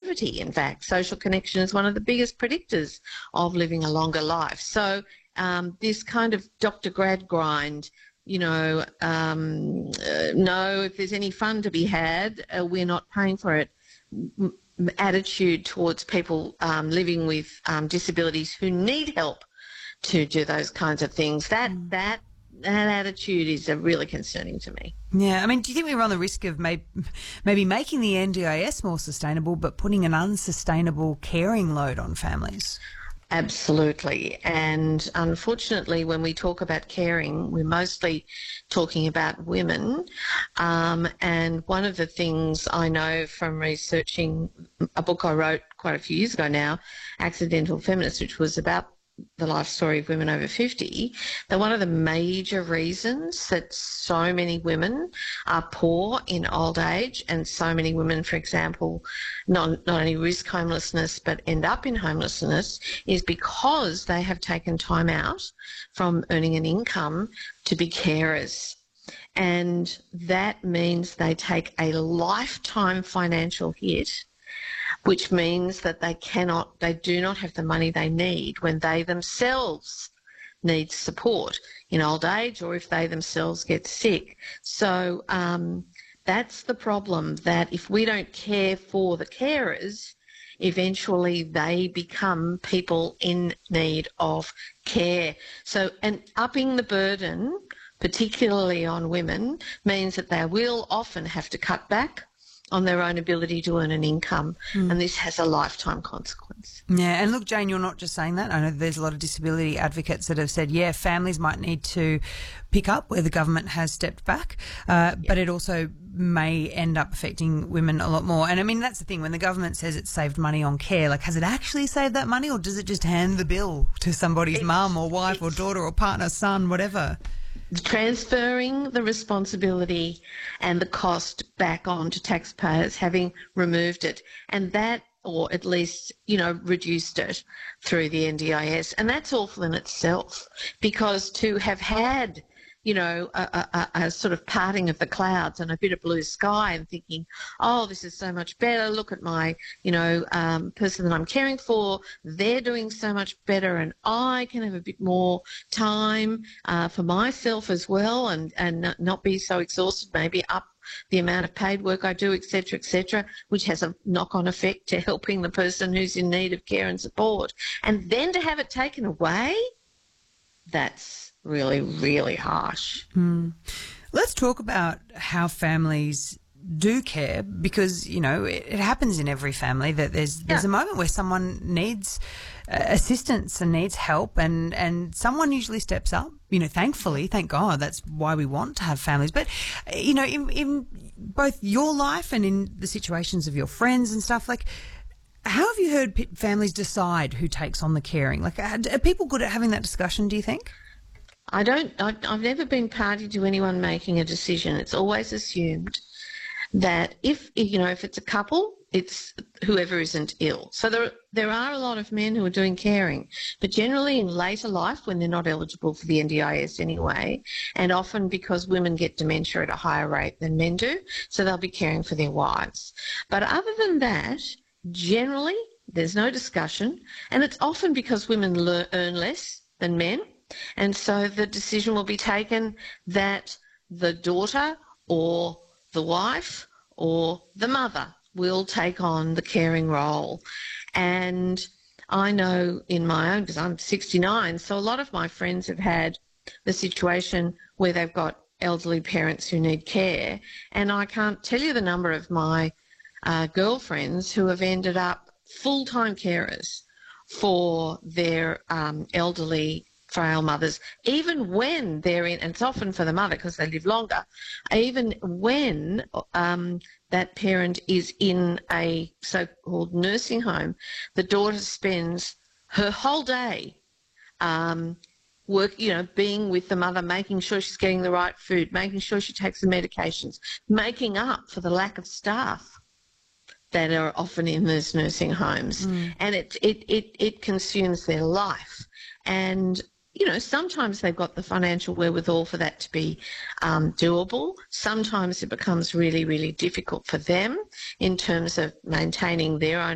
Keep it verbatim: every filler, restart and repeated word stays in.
longevity, in fact. Social connection is one of the biggest predictors of living a longer life. So um, this kind of Doctor Gradgrind, you know, um, uh, no, if there's any fun to be had, uh, we're not paying for it, M- attitude towards people um, living with um, disabilities who need help to do those kinds of things, that mm. that that attitude is uh, really concerning to me. Yeah, I mean, do you think we run the risk of maybe, maybe making the N D I S more sustainable but putting an unsustainable caring load on families? Absolutely. And unfortunately, when we talk about caring, we're mostly talking about women. Um, and one of the things I know from researching a book I wrote quite a few years ago now, Accidental Feminist, which was about the life story of women over fifty, that one of the major reasons that so many women are poor in old age, and so many women, for example, not, not only risk homelessness but end up in homelessness, is because they have taken time out from earning an income to be carers. And that means they take a lifetime financial hit, which means that they cannot, they do not have the money they need when they themselves need support in old age or if they themselves get sick. So um, that's the problem, that if we don't care for the carers, eventually they become people in need of care. So, and upping the burden, particularly on women, means that they will often have to cut back on their own ability to earn an income, mm. and this has a lifetime consequence. Yeah, and look, Jane, you're not just saying that. I know there's a lot of disability advocates that have said, yeah, families might need to pick up where the government has stepped back, uh, yeah. but it also may end up affecting women a lot more. And I mean, that's the thing, when the government says it's saved money on care, like, has it actually saved that money, or does it just hand the bill to somebody's mum or wife or daughter or partner, son, whatever? Transferring the responsibility and the cost back on to taxpayers, having removed it, and that, or at least, you know, reduced it through the N D I S. And that's awful in itself, because to have had, you know, a, a, a sort of parting of the clouds and a bit of blue sky and thinking, oh, this is so much better, look at my, you know, um, person that I'm caring for, they're doing so much better, and I can have a bit more time uh, for myself as well, and, and not be so exhausted, maybe up the amount of paid work I do, et cetera, et cetera, which has a knock-on effect to helping the person who's in need of care and support. And then to have it taken away, that's really, really harsh. Mm. Let's talk about how families do care, because, you know, it, it happens in every family that there's there's yeah. a moment where someone needs uh, assistance and needs help, and, and someone usually steps up. You know, thankfully, thank God, that's why we want to have families. But, you know, in, in both your life and in the situations of your friends and stuff, like, how have you heard p- families decide who takes on the caring? Like, are, are people good at having that discussion, do you think? I don't, I've, I've never been party to anyone making a decision. It's always assumed that if, you know, if it's a couple, it's whoever isn't ill. So there, there are a lot of men who are doing caring, but generally in later life when they're not eligible for the N D I S anyway, and often because women get dementia at a higher rate than men do, so they'll be caring for their wives. But other than that, generally there's no discussion, and it's often because women learn, earn less than men. And so the decision will be taken that the daughter or the wife or the mother will take on the caring role. And I know in my own, because I'm sixty-nine, so a lot of my friends have had the situation where they've got elderly parents who need care. And I can't tell you the number of my uh, girlfriends who have ended up full-time carers for their um, elderly frail mothers, even when they're in, and it's often for the mother because they live longer, even when um, that parent is in a so-called nursing home, the daughter spends her whole day um, work, you know, being with the mother, making sure she's getting the right food, making sure she takes the medications, making up for the lack of staff that are often in those nursing homes. Mm. And it, it, it, it consumes their life. And you know, sometimes they've got the financial wherewithal for that to be um, doable. Sometimes it becomes really, really difficult for them in terms of maintaining their own